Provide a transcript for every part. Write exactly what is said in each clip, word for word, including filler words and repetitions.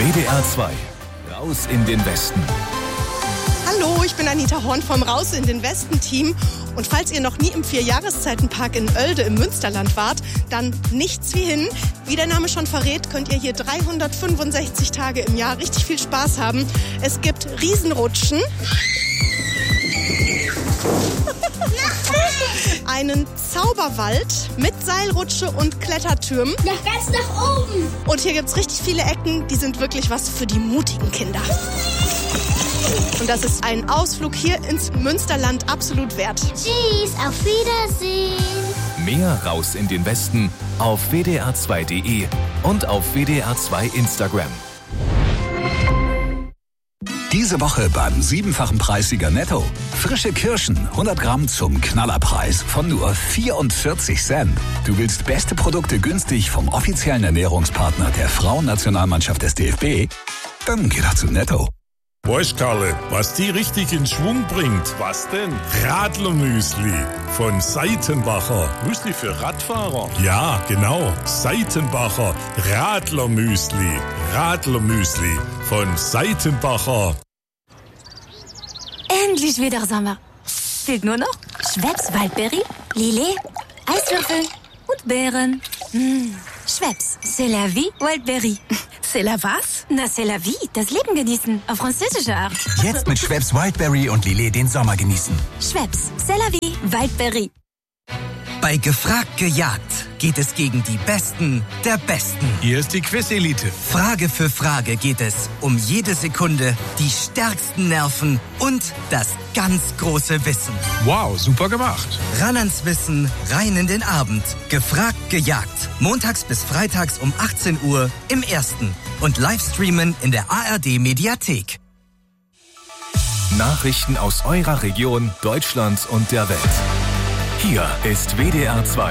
W D R zwei. Raus in den Westen. Hallo, ich bin Anita Horn vom Raus in den Westen-Team. Und falls ihr noch nie im Vier-Jahreszeiten-Park in Oelde im Münsterland wart, dann nichts wie hin. Wie der Name schon verrät, könnt ihr hier dreihundertfünfundsechzig Tage im Jahr richtig viel Spaß haben. Es gibt Riesenrutschen, einen Zauberwald mit Seilrutsche und Klettertürmen. Nach ganz nach oben. Und hier gibt's richtig viele Ecken, die sind wirklich was für die mutigen Kinder. Und das ist ein Ausflug hier ins Münsterland absolut wert. Tschüss, auf Wiedersehen. Mehr Raus in den Westen auf w d r zwei punkt d e und auf W D R zwei Instagram. Diese Woche beim siebenfachen Preissieger Netto. Frische Kirschen, hundert Gramm zum Knallerpreis von nur vierundvierzig Cent. Du willst beste Produkte günstig vom offiziellen Ernährungspartner der Frauennationalmannschaft des D F B? Dann geh doch zu Netto. Weißt, Karle, was die richtig in Schwung bringt? Was denn? Radlermüsli von Seitenbacher. Müsli für Radfahrer? Ja, genau. Seitenbacher Radlermüsli. Radlermüsli von Seitenbacher. Endlich wieder Sommer. Fehlt nur noch Schweppes Waldbeere, Lillet, Eiswürfel und Beeren. Mmh. Schweppes, c'est la vie, Wildberry. C'est la was? Na, c'est la vie, das Leben genießen, auf französische Art. Jetzt mit Schweppes Wildberry und Lillet den Sommer genießen. Schweppes, c'est la vie, Wildberry. Bei Gefragt gejagt geht es gegen die Besten der Besten. Hier ist die Quiz-Elite. Frage für Frage geht es um jede Sekunde, die stärksten Nerven und das ganz große Wissen. Wow, super gemacht. Ran ans Wissen, rein in den Abend. Gefragt gejagt. Montags bis freitags um achtzehn Uhr im Ersten. Und Livestreamen in der A R D-Mediathek. Nachrichten aus eurer Region, Deutschland und der Welt. Hier ist W D R zwei.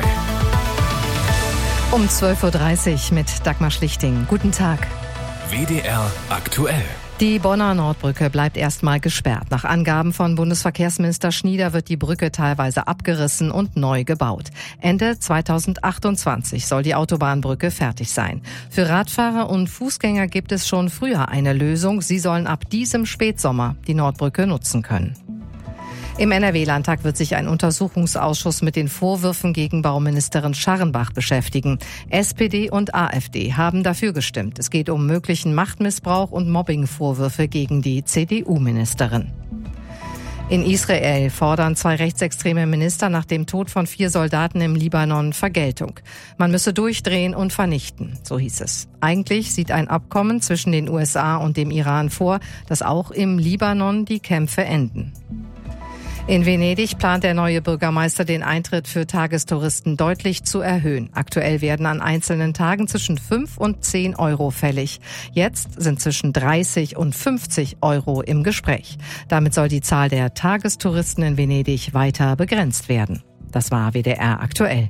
Um zwölf Uhr dreißig mit Dagmar Schlichting. Guten Tag. W D R aktuell. Die Bonner Nordbrücke bleibt erstmal gesperrt. Nach Angaben von Bundesverkehrsminister Schnieder wird die Brücke teilweise abgerissen und neu gebaut. Ende zweitausendachtundzwanzig soll die Autobahnbrücke fertig sein. Für Radfahrer und Fußgänger gibt es schon früher eine Lösung. Sie sollen ab diesem Spätsommer die Nordbrücke nutzen können. Im N R W-Landtag wird sich ein Untersuchungsausschuss mit den Vorwürfen gegen Bauministerin Scharrenbach beschäftigen. S P D und A f D haben dafür gestimmt. Es geht um möglichen Machtmissbrauch und Mobbingvorwürfe gegen die C D U-Ministerin. In Israel fordern zwei rechtsextreme Minister nach dem Tod von vier Soldaten im Libanon Vergeltung. Man müsse durchdrehen und vernichten, so hieß es. Eigentlich sieht ein Abkommen zwischen den U S A und dem Iran vor, dass auch im Libanon die Kämpfe enden. In Venedig plant der neue Bürgermeister, den Eintritt für Tagestouristen deutlich zu erhöhen. Aktuell werden an einzelnen Tagen zwischen fünf und zehn Euro fällig. Jetzt sind zwischen dreißig und fünfzig Euro im Gespräch. Damit soll die Zahl der Tagestouristen in Venedig weiter begrenzt werden. Das war W D R aktuell.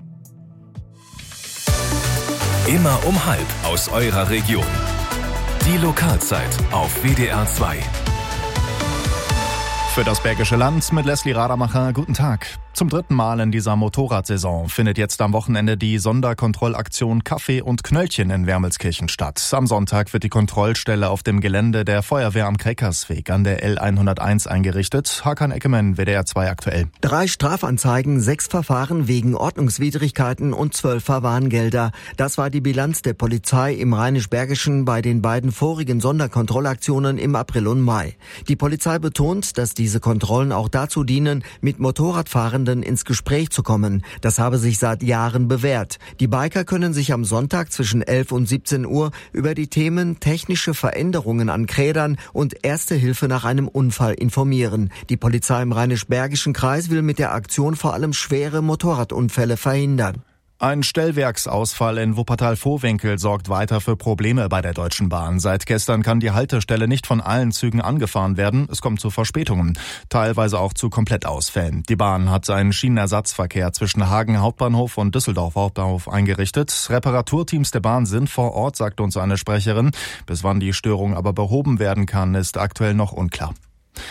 Immer um halb aus eurer Region. Die Lokalzeit auf W D R zwei. Für das Bergische Land mit Leslie Rademacher. Guten Tag. Zum dritten Mal in dieser Motorradsaison findet jetzt am Wochenende die Sonderkontrollaktion Kaffee und Knöllchen in Wermelskirchen statt. Am Sonntag wird die Kontrollstelle auf dem Gelände der Feuerwehr am Kreckersweg an der L hunderteins eingerichtet. Hakan Eckemann, W D R zwei aktuell. Drei Strafanzeigen, sechs Verfahren wegen Ordnungswidrigkeiten und zwölf Verwarngelder. Das war die Bilanz der Polizei im Rheinisch-Bergischen bei den beiden vorigen Sonderkontrollaktionen im April und Mai. Die Polizei betont, dass diese Kontrollen auch dazu dienen, mit Motorradfahrern ins Gespräch zu kommen. Das habe sich seit Jahren bewährt. Die Biker können sich am Sonntag zwischen elf und siebzehn Uhr über die Themen technische Veränderungen an Rädern und Erste Hilfe nach einem Unfall informieren. Die Polizei im Rheinisch-Bergischen Kreis will mit der Aktion vor allem schwere Motorradunfälle verhindern. Ein Stellwerksausfall in Wuppertal-Vohwinkel sorgt weiter für Probleme bei der Deutschen Bahn. Seit gestern kann die Haltestelle nicht von allen Zügen angefahren werden. Es kommt zu Verspätungen, teilweise auch zu Komplettausfällen. Die Bahn hat einen Schienenersatzverkehr zwischen Hagen Hauptbahnhof und Düsseldorf Hauptbahnhof eingerichtet. Reparaturteams der Bahn sind vor Ort, sagt uns eine Sprecherin. Bis wann die Störung aber behoben werden kann, ist aktuell noch unklar.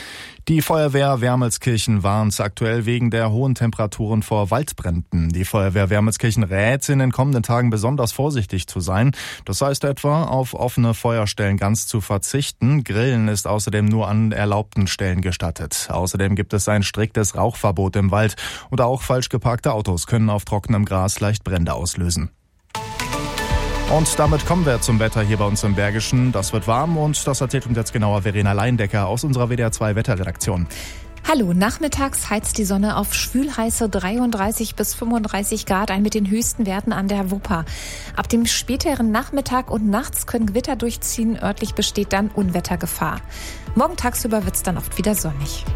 Die Feuerwehr Wermelskirchen warnt aktuell wegen der hohen Temperaturen vor Waldbränden. Die Feuerwehr Wermelskirchen rät, in den kommenden Tagen besonders vorsichtig zu sein. Das heißt etwa, auf offene Feuerstellen ganz zu verzichten. Grillen ist außerdem nur an erlaubten Stellen gestattet. Außerdem gibt es ein striktes Rauchverbot im Wald. Und auch falsch geparkte Autos können auf trockenem Gras leicht Brände auslösen. Und damit kommen wir zum Wetter hier bei uns im Bergischen. Das wird warm und das erzählt uns jetzt genauer Verena Leindecker aus unserer W D R zwei Wetterredaktion. Hallo, nachmittags heizt die Sonne auf schwülheiße dreiunddreißig bis fünfunddreißig Grad ein mit den höchsten Werten an der Wupper. Ab dem späteren Nachmittag und nachts können Gewitter durchziehen, örtlich besteht dann Unwettergefahr. Morgen tagsüber wird's dann oft wieder sonnig.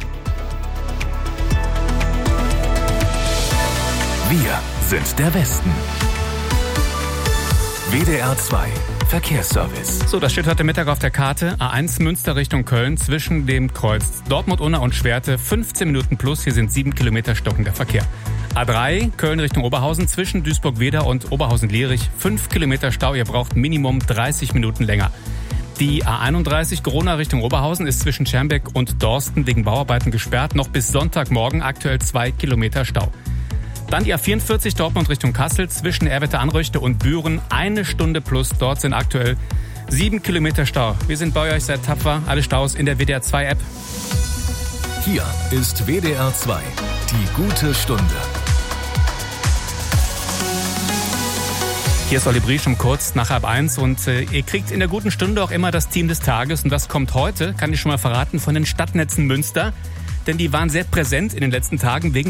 Wir sind der Westen. W D R zwei Verkehrsservice. So, das steht heute Mittag auf der Karte. A eins Münster Richtung Köln zwischen dem Kreuz Dortmund-Unna und Schwerte. fünfzehn Minuten plus, hier sind sieben Kilometer stockender Verkehr. A drei Köln Richtung Oberhausen zwischen Duisburg-Weder und Oberhausen-Lierich. fünf Kilometer Stau, ihr braucht Minimum dreißig Minuten länger. Die A einunddreißig Corona Richtung Oberhausen ist zwischen Schermbeck und Dorsten wegen Bauarbeiten gesperrt. Noch bis Sonntagmorgen aktuell zwei Kilometer Stau. Dann die A vierundvierzig Dortmund Richtung Kassel zwischen Erwette-Anröchte und Büren. Eine Stunde plus. Dort sind aktuell sieben Kilometer Stau. Wir sind bei euch sehr tapfer. Alle Staus in der W D R zwei App. Hier ist W D R zwei. Die gute Stunde. Hier ist Olli Briesch um kurz nach halb eins und äh, ihr kriegt in der guten Stunde auch immer das Team des Tages. Und das kommt heute, kann ich schon mal verraten, von den Stadtnetzen Münster. Denn die waren sehr präsent in den letzten Tagen wegen